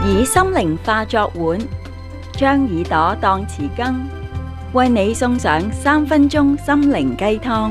以心靈化作碗，將耳朵當匙羹，為你送上3分鐘心靈雞湯。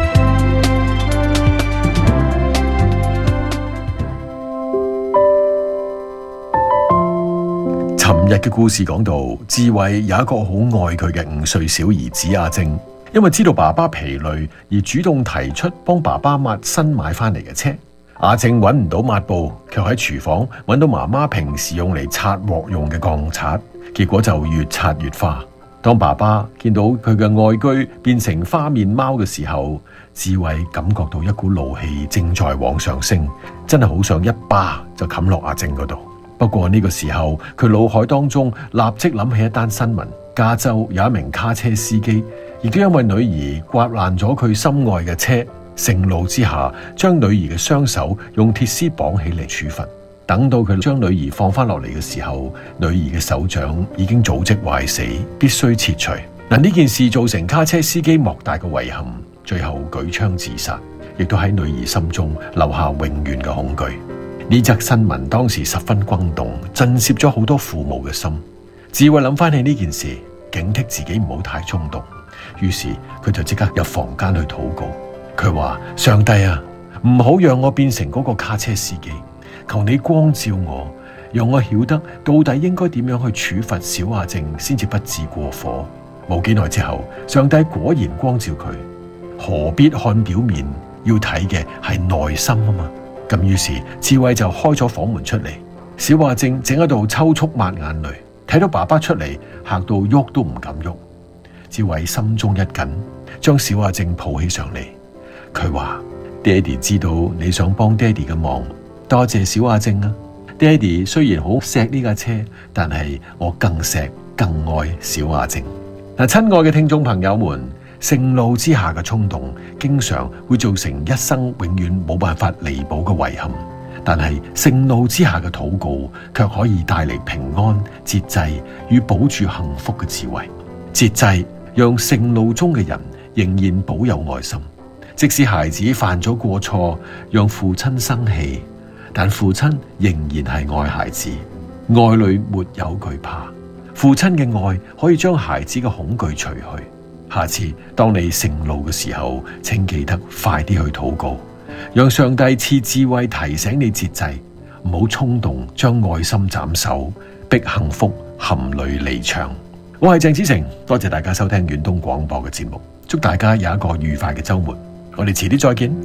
尋日嘅故事講到，智慧有一個好愛佢嘅5歲小兒子阿正，因為知道爸爸疲累而主動提出幫爸爸抹新買翻嚟嘅車。阿正揾唔到抹布，卻喺廚房揾到媽媽平時用嚟擦鑊用嘅鋼刷，結果就越擦越花。當爸爸見到佢嘅愛駒變成花面貓嘅時候，智慧感覺到一股怒氣正在往上升，真係好想一巴就冚落阿正嗰度。不過呢個時候，佢腦海當中立即諗起一單新聞，加州有一名卡車司機，亦都因為女兒刮爛咗佢心愛嘅車，盛怒之下將女兒嘅雙手用鐵絲綁起嚟處罰。等到佢將女兒放翻落嚟嘅時候，女兒嘅手掌已經組織壞死，必須切除。呢件事造成卡車司機莫大嘅遺憾，最後舉槍自殺，亦都喺女兒心中留下永遠嘅恐懼。呢則新聞當時十分轟動，震懾咗好多父母嘅心。智慧諗翻起呢件事，警惕自己唔好太衝動，於是佢就即刻入房間去禱告。佢話：上帝啊，唔好讓我變成嗰個卡車司機，求你光照我，讓我曉得到底應該點樣去處罰小阿正先至不致過火。冇幾耐之後，上帝果然光照佢。何必看表面，要睇嘅係內心啊嘛。咁於是智慧就開咗房門出嚟，小阿正正喺度抽搐抹眼淚，睇到爸爸出嚟，嚇到喐都唔敢喐。智慧心中一緊，將小阿正抱起上嚟。佢話：爹哋知道你想幫爹哋嘅忙，多謝小阿正啊！爹哋雖然好錫呢架車，但係我更錫更愛小阿正。親愛嘅聽眾朋友們，盛怒之下嘅衝動，經常會造成一生永遠冇辦法彌補嘅遺憾。但係盛怒之下嘅禱告，卻可以帶嚟平安、節制與保住幸福嘅智慧。節制讓盛怒中嘅人仍然保有愛心，即使孩子犯咗過錯，讓父親生氣，但父親仍然係愛孩子，愛裏沒有懼怕。父親嘅愛可以將孩子嘅恐懼除去。下次當你盛怒嘅時候，請記得快啲去禱告，讓上帝賜智慧提醒你節制，唔好衝動將愛心斬首，逼幸福含淚離場。我係鄭子誠，多謝大家收聽遠東廣播嘅節目，祝大家有一個愉快嘅周末，我哋遲啲再見。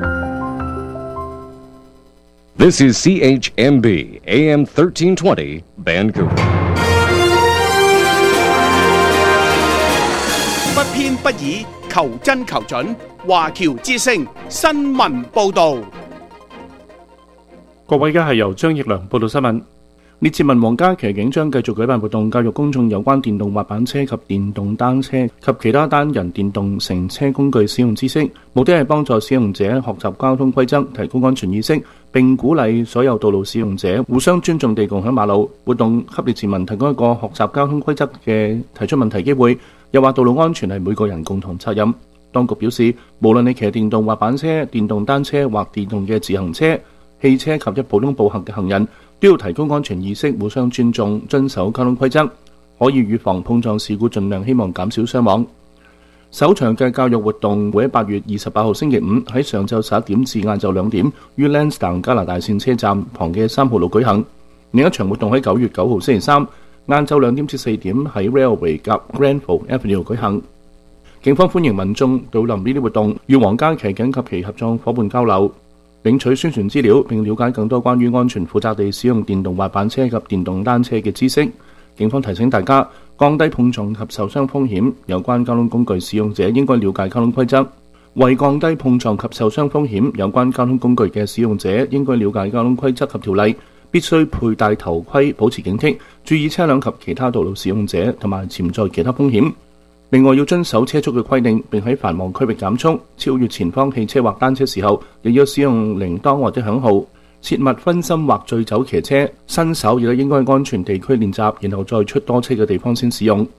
This is CHMB AM 1320 Vancouver。 不偏不倚，求真求準。華僑之聲新聞報道。 各位，而家係由張奕良報道新聞。列治文皇家騎警將繼續舉辦活動，教育公眾有關電動滑板車及電動單車及其他單人電動乘車工具使用知識，目的係幫助使用者學習交通規則，提高安全意識，並鼓勵所有道路使用者互相尊重地共享馬路。活動給列治文提供一個學習交通規則嘅提出問題機會，又話道路安全係每個人共同責任。當局表示，無論你騎電動滑板車、電動單車或電動嘅自行車、汽車及一普通步行嘅行人，都要提高安全意識，互相尊重，遵守交通規則，可以預防碰撞事故，盡量希望減少傷亡。首場嘅教育活動會喺8月28號星期五喺上晝11點至晏晝2點，於 Lansdowne 加拿大線車站旁嘅3號路舉行。另一場活動喺9月9號星期三晏晝2點至4點喺 Railway 及 Granville Avenue 舉行。警方歡迎民眾到臨呢啲活動，與皇家騎警及其合作夥伴交流，領取宣傳資料，並了解更多關於安全負責地使用電動滑板車及電動單車嘅知識。警方提醒大家，降低碰撞及受傷風險，有關交通工具使用者應該了解交通規則。為降低碰撞及受傷風險，有關交通工具嘅使用者應該了解交通規則及條例，必須佩戴頭盔，保持警惕，注意車輛及其他道路使用者同埋潛在其他風險。另外要遵守車速嘅規定，並喺繁忙區域減速。超越前方汽車或單車時候，亦要使用鈴鐺或者響號。切勿分心或醉酒騎車。新手亦都應該喺安全地區練習，然後再出多車嘅地方先使用。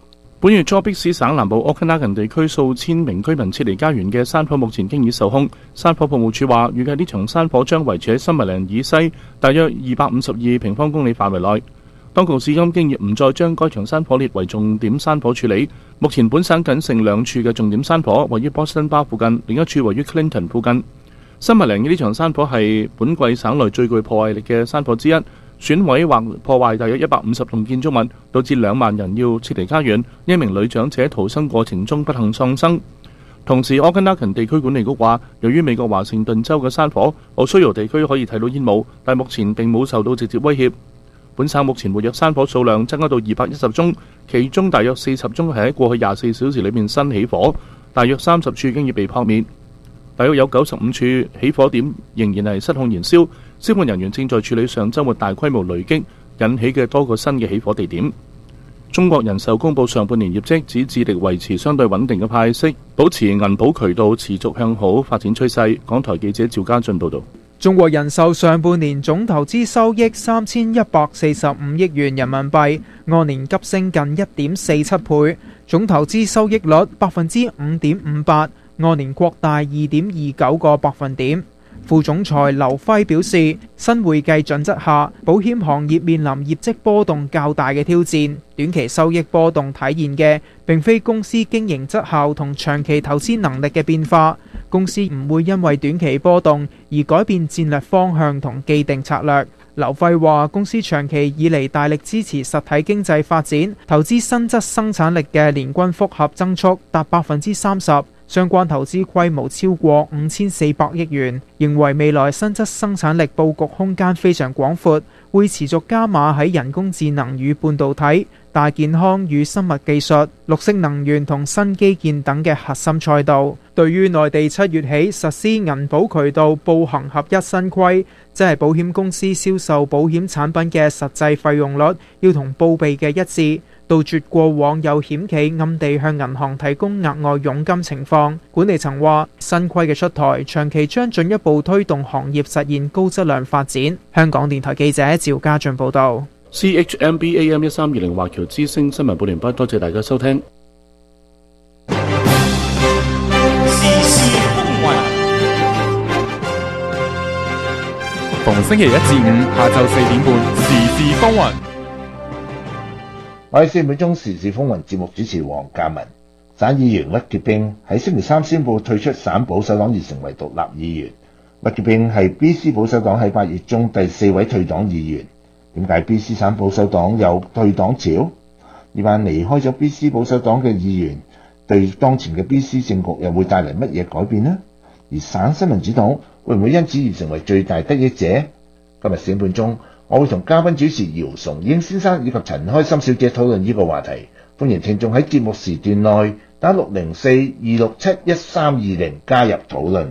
本月初，碧斯省南部奧克拉根地區數千名居民撤離家園嘅山火目前經已受控。山火服務處話，預計呢場山火將維持喺森密蘭以西大約252平方公里範圍內。當局至今經已唔再將該場山火列為重點山火處理。目前本省僅剩2處嘅重點山火，位於波士頓巴附近，另一處位於 Clinton 附近。森密蘭嘅呢場山火係本季省內最具破壞力嘅山火之一。損毀或破壞大約150棟建築物，導致2萬人要撤離家園。一名女長者逃生過程中不幸喪生。同時，奧根拉根地區管理局話，由於美國華盛頓州嘅山火，奧蘇尤地區可以睇到煙霧，但目前並冇受到直接威脅。本省目前活躍山火數量增加到210宗，其中大約40宗係喺過去24小時裏面新起火，大約30處經已被撲滅。大約有95處起火點仍然係失控燃燒，消防人員正在處理上週末大規模雷擊引起嘅多個新嘅起火地點。中國人壽公佈上半年業績，只致力維持相對穩定嘅派息，保持銀保渠道持續向好發展趨勢。港台記者趙家俊報導。 中國人壽上半年總投資收益3145億元人民幣，按年急升近 1.47 倍，總投資收益率 5.58%。按年擴大 2.29 個百分點。副總裁劉輝表示，新會計準則下，保險行業面臨業績波動較大嘅挑戰。短期收益波動體現嘅並非公司經營績效同長期投資能力嘅變化，公司唔會因為短期波動而改變戰略方向同既定策略。劉輝話，公司長期以嚟大力支持實體經濟發展，投資新質生產力嘅年均複合增速達 30%。相關投資規模超過5400億元，認為未來新質生產力佈局空間非常廣闊，會持續加碼喺人工智能與半導體、大健康與生物技術、綠色能源同新基建等嘅核心賽道。對於內地7月起實施銀保渠道步行合一新規，即係保險公司銷售保險產品嘅實際費用率要同報備嘅一致，杜絕過往有險企暗地向銀行提供額外佣金情況。管理層話，新規嘅出台，長期將進一步推動行業實現高質量發展。香港電台記者趙家俊報道。 CHMB AM 1320華僑之聲新聞報完畢，多謝大家收聽。 時事風雲，逢星期1至5下晝4點半，時事風雲。 我係4秒鐘時事風雲節目主持黃嘉文。省議員屈潔冰喺星期3宣布退出省保守黨而成為獨立議員。屈潔冰係 BC 保守黨喺8月中第4位退黨議員。點解 BC 省保守黨有退黨潮？呢班離開咗 BC 保守黨嘅議員對當前嘅 BC 政局又會帶嚟乜嘢改變呢？而省新民主黨會唔會因此而成為最大得益者？今日4點半鐘，我會同嘉賓主持姚崇英先生以及陳開心小姐討論呢個話題。歡迎聽眾喺節目時段內打604-267-1320加入討論。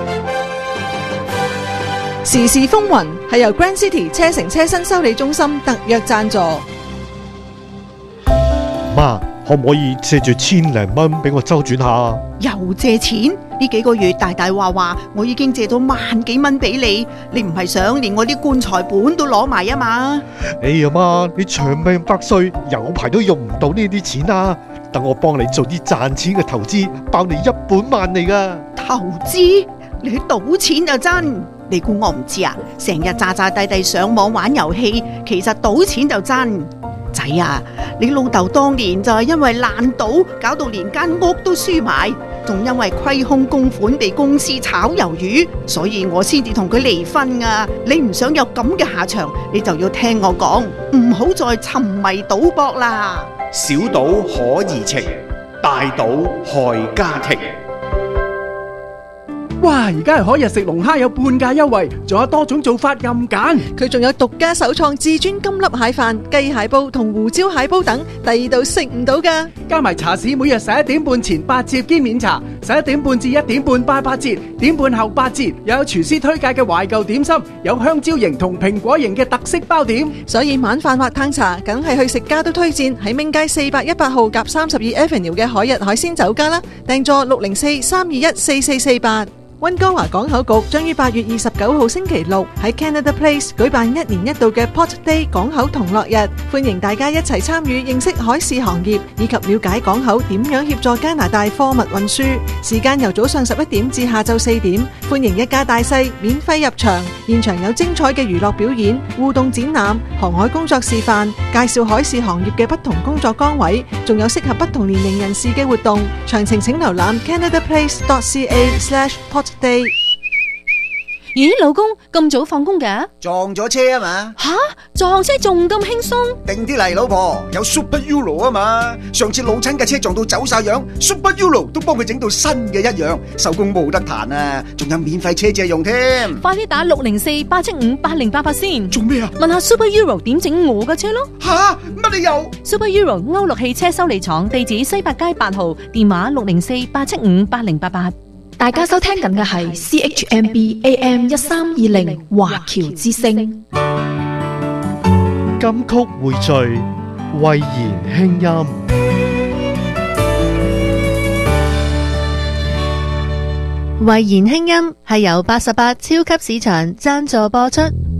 時事風雲係由 Grand City 車城車身修理中心特約贊助。 媽，可唔可以借住1,000零蚊俾我周轉下？ 又借錢？呢幾個月大大話我已經借咗萬幾蚊俾你，你唔係想連我啲棺材本都攞埋啊嘛？ 哎呀媽，你長命百歲，有排都用唔到呢啲錢啊！等我幫你做啲賺錢嘅投資，包你1本萬利噶。 投資？你去賭錢就真？你估我唔知啊？成日詐詐諦諦上網玩遊戲，其實賭錢就真。仔啊，你老豆當年就係因為爛賭，搞到連間屋都輸埋，仲因為虧空公款被公司炒魷魚，所以我先至同佢離婚啊！你唔想有咁嘅下場，你就要聽我講，唔好再沉迷賭博啦。 小賭可怡情，大賭害家庭。 哇！而家係可日食龍蝦有半價優惠，仲有多種做法任揀。 佢仲有獨家首創至尊金粒蟹飯、雞蟹煲同胡椒蟹煲等，第二度食唔到㗎。 加埋茶市每日11點半前8折兼免茶，11點半至1點半8折，點半後8折。又有廚師推介嘅懷舊點心，有香蕉型同蘋果型嘅特色包點。 所以晚飯或嘆茶，梗係去食家都推薦喺明街418號夾32 Avenue 嘅海日海鮮酒家啦。訂座604-321-4448。 溫哥華港口局將於8月29號星期六喺 Canada Place 舉辦1年1度嘅 Port Day 港口同樂日，歡迎大家一齊參與認識海事行業，以及了解港口點樣協助加拿大貨物運輸。時間由早上11點至下晝4點，歡迎一家大細免費入場，現場有精彩嘅娛樂表演、互動展覽、航海工作示範、介紹海事行業嘅不同工作崗位，仲有適合不同年齡人士嘅活動。詳情請瀏覽 canadaplace.ca/portday。 咦，老公咁早放工嘅？ 撞咗車啊嘛！ 吓，撞車仲咁輕鬆？ 定啲嚟，老婆，有 Super Euro 啊嘛！上次老親嘅車撞到走晒樣 ，Super Euro 都幫佢整到新嘅一樣，收工冇得彈啊！仲有免費車借用添。 快啲打604-875-8088先。 做咩啊？ 問下 Super Euro 點整我嘅車咯。 吓，乜理由 ？Super Euro 歐陸汽車修理廠，地址西八街8號，電話604-875-8088。 大家收聽緊嘅係 CHMB AM 1320華僑之聲。 金曲匯聚，慧言輕音。 慧言輕音係由88超級市場贊助播出。